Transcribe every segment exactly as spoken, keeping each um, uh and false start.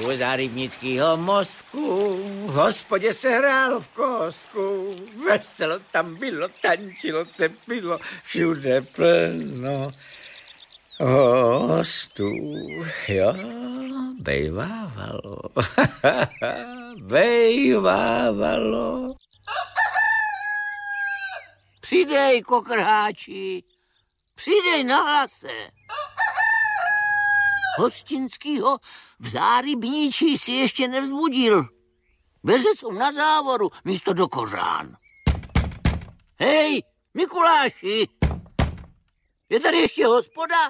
u Zárybnického mostku, v hospodě se hrálo v kostku, veselo tam bylo, tančilo se pilo, všude plno hostů, jo, bejvávalo, bejvávalo. Přidej, kokrháči, přidej na hlase. Hostinskýho v Zárybníčí si ještě nevzbudil. Beze jsou na závoru místo do kořán. Hej, Mikuláši, je tady ještě hospoda?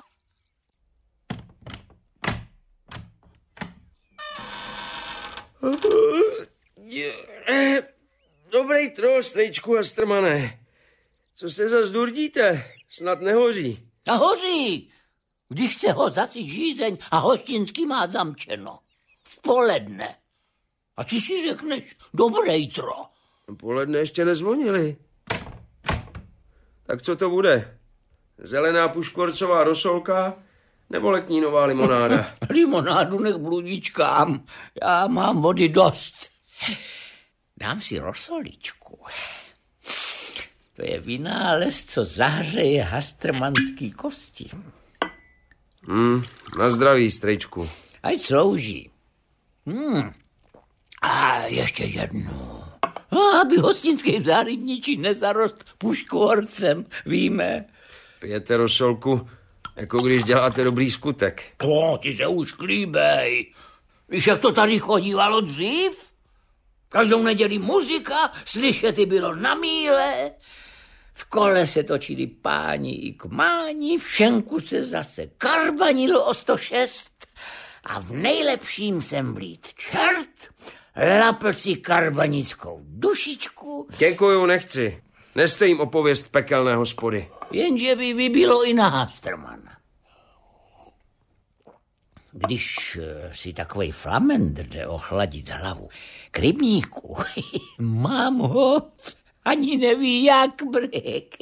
Dobrý tro, strejčku Hastrmane. Co se zas durdíte? Snad nehoří. A hoří, když chce ho zasyt žízeň a hostinský má zamčeno. V poledne. A ty si řekneš, dobrý tro. Poledne ještě nezvonili. Tak co to bude? Zelená puškorcová rosolka nebo letnínová limonáda? Limonádu nech bludičkám. Já mám vody dost. Dám si rosoličku. To je vynález, co zahřeje hastrmanský kosti. Hmm, na zdraví, strejčku. Ať slouží. Hmm. A ještě jednu. A aby hostinský v Zárybničí nezarost puškohorcem, víme. Pijete rosolku, jako když děláte dobrý skutek. To, ty se už klíbej. Víš, jak to tady chodívalo dřív? Každou neděli muzika, slyšet bylo na míle. V kole se točili páni i kmáni, v šenku se zase karbanilo o sto šest a v nejlepším jsem vlít čert, lapl si karbanickou dušičku. Děkuju, nechci. Nestojím o pověst pekelné hospody. Jenže by vybilo i na Hastrmana. Když si takovej flamendr jde ochladit hlavu k rybníku, mám ho, ani neví jak brek.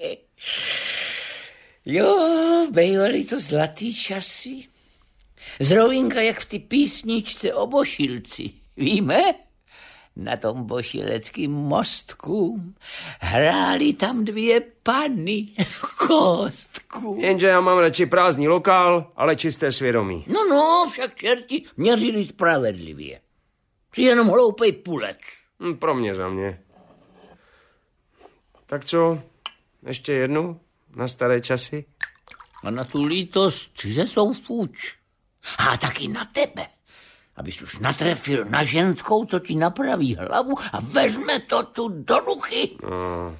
Jo, bejvaly to zlatý časy. Zrovínka jak v ty písničce o Bošilci, víme? Na tom bošileckým mostku hráli tam dvě panny v kostku. Jenže já mám radši prázdný lokál, ale čisté svědomí. No, no, však čerti měřili spravedlivě. Jsi jenom hloupej pulec. Hm, pro mě za mě. Tak co, ještě jednu na staré časy? A na tu lítost ze soufuč. A taky na tebe. Abys už natrefil na ženskou, co ti napraví hlavu a vezme to tu do ruchy. No.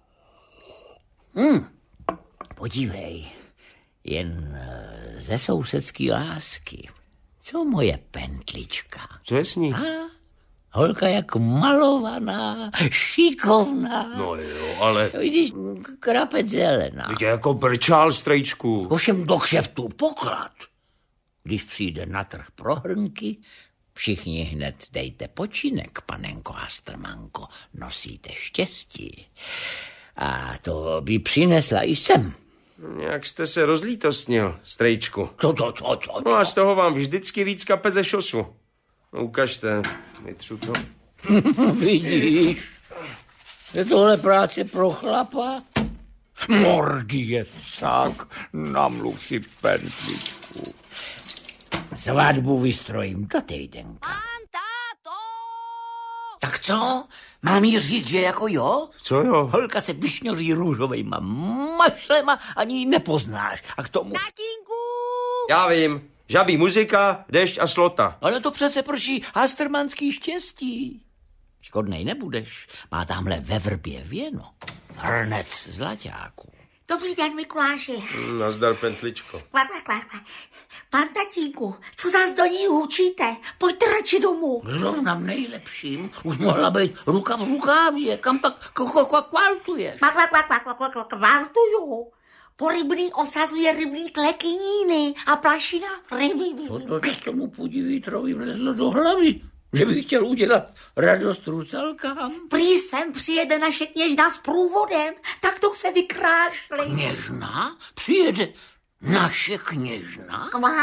Hmm. Podívej, jen ze sousedský lásky. Co moje pentlička? Co je s ní? A? Holka jak malovaná, šikovná. No jo, ale... Vidíš, krapec zelená. Vidíte, jako brčál, strejčku. Ovšem do kšeftu poklad. Když přijde na trh pro hrnky, všichni hned dejte počinek, panenko Hastrmanko, nosíte štěstí. A to by přinesla i sem. Jak jste se rozlítostnil, strejčku. Co, co, co, co, co? No a z toho vám vždycky víc kape ze šosu. No, ukažte, vytřu to. Vidíš, je tohle práce pro chlapa? Mordy je sák, namluv si pentličku. Svatbu vystrojím do týdenka. Pán táto! Tak co? Mám jí říct, že jako jo? Co jo? Holka se vyšňoří růžovejma mašlema, ani ji nepoznáš. A k tomu... Tatínku! Já vím, žabí muzika, dešť a slota. Ale to přece prší hastrmanský štěstí. Škodnej nebudeš. Má tamhle ve vrbě věno. Hrnec zlaťáků. Dobrý den, Mikuláši. Nazdar, pentličko. Kvar, kvar, kvar, kvar. Pan tatínku, co zás do ní hučíte? Pojďte radši domů. Zrovna v nejlepším. Už mohla být ruka v rukávě. Kam pak kvaltuješ? Kvar, kvar, kvar, kvar, kvar, kvar, kvartuju. Po rybník osazuje rybník Lekyníny a plašina ryby. Co to k tomu podivítrovi vlezlo do hlavy? Že bych chtěl udělat radost rusalkám? Prý sem přijede naše kněžna s průvodem, tak to se vykrášli. Kněžna? Přijede naše kněžna? Kvá,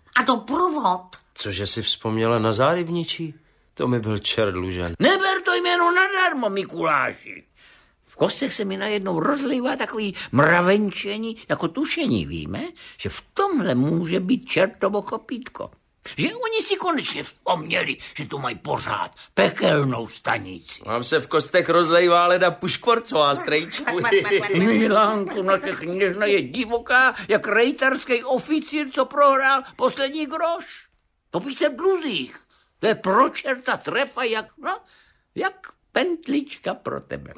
a doprovod. Cože si vzpomněla na zálibničí? To mi byl čert dlužen. Neber to jméno nadarmo, Mikuláši. V kostech se mi najednou rozlívá takový mravenčení jako tušení. Víme, že v tomhle může být čertovo kopítko. Že oni si konečně vzpomněli, že tu mají pořád pekelnou stanici. Vám se v kostech rozlejvá leda puškvorcová, strejčku. Milánku, naše kněžna je divoká, jak rejtarský oficír, co prohrál poslední groš. Topí se v dluzích. To je pro čerta trefa, jak, no, jak pentlička pro tebe.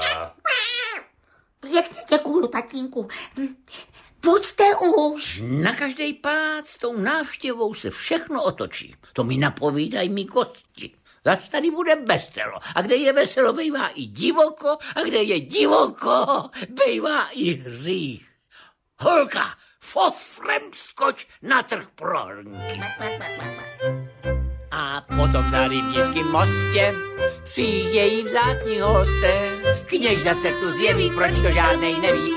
Pěkně děkuju, tatínku. Pojďte už. Na každý pád s tou návštěvou se všechno otočí. To mi napovídají mý kosti. Zač tady bude veselo. A kde je veselo, bejvá i divoko. A kde je divoko, bejvá i hřích. Holka, fofrem skoč na trh pro hrnky. A potom za Rybnickým mostě přijíždějí vzácní hosté. Kněžna se tu zjeví, proč to žádnej neví.